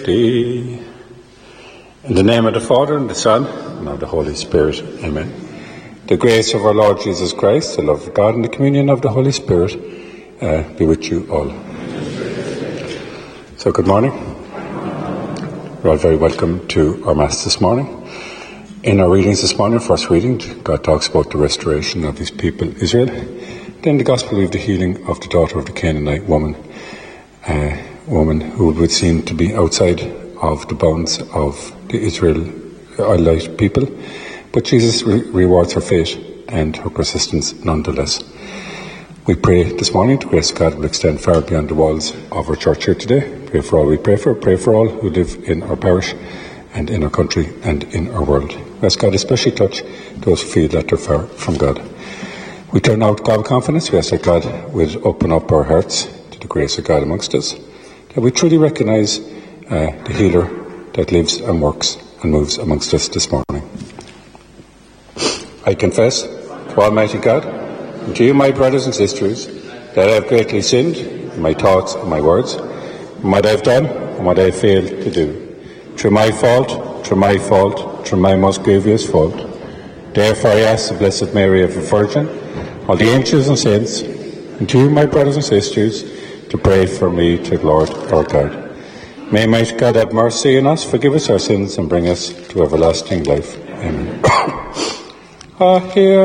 In the name of the Father, and the Son, and of the Holy Spirit. Amen. The grace of our Lord Jesus Christ, the love of God, and the communion of the Holy Spirit be with you all. So, good morning. You're all very welcome to our Mass this morning. In our readings this morning, first reading, God talks about the restoration of his people, Israel. Then the Gospel of the healing of the daughter of the Canaanite woman who would seem to be outside of the bounds of the Israelite people. But Jesus rewards her faith and her persistence nonetheless. We pray this morning to grace God will extend far beyond the walls of our church here today. Pray for all we pray for. Pray for all who live in our parish and in our country and in our world. We ask God especially touch those who feel that they're far from God. We turn now to God with confidence. We ask that God would open up our hearts to the grace of God amongst us, that we truly recognise the healer that lives and works and moves amongst us this morning. I confess to Almighty God and to you, my brothers and sisters, that I have greatly sinned in my thoughts and my words, in what I have done and what I have failed to do. Through my most grievous fault. Therefore I ask the Blessed Mary of the Virgin, all the angels and saints, and to you, my brothers and sisters, to pray for me to the Lord our God. May mighty God have mercy on us, forgive us our sins, and bring us to everlasting life. Amen. Hear